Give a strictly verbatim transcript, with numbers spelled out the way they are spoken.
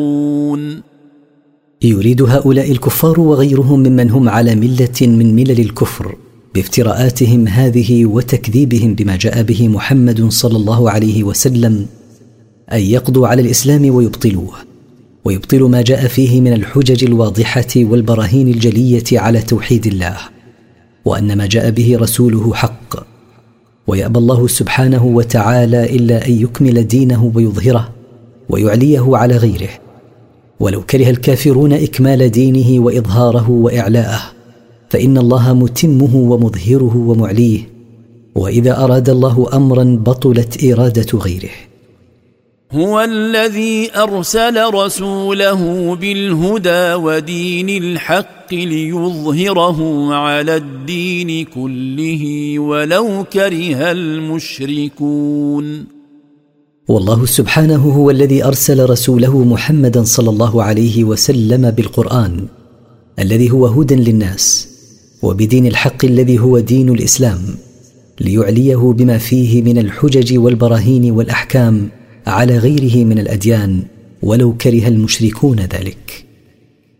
يريد هؤلاء الكفار وغيرهم ممن هم على ملة من ملل الكفر بافتراءاتهم هذه وتكذيبهم بما جاء به محمد صلى الله عليه وسلم أن يقضوا على الإسلام ويبطلوه، ويبطلوا ما جاء فيه من الحجج الواضحة والبراهين الجلية على توحيد الله وأن ما جاء به رسوله حق، ويأبى الله سبحانه وتعالى إلا أن يكمل دينه ويظهره ويعليه على غيره، ولو كره الكافرون إكمال دينه وإظهاره وإعلاءه فإن الله متمه ومظهره ومعليه، وإذا أراد الله أمرا بطلت إرادة غيره. هو الذي أرسل رسوله بالهدى ودين الحق ليظهره على الدين كله ولو كره المشركون. والله سبحانه هو الذي أرسل رسوله محمدا صلى الله عليه وسلم بالقرآن الذي هو هدى للناس وبدين الحق الذي هو دين الإسلام ليعليه بما فيه من الحجج والبراهين والأحكام على غيره من الأديان ولو كره المشركون ذلك.